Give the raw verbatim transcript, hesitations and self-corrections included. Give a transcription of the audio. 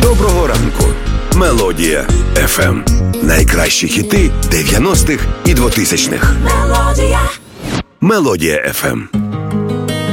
Доброго ранку. Мелодія еф ем. Найкращі хіти дев'яностих і двотисячних. Мелодія. Мелодія еф ем.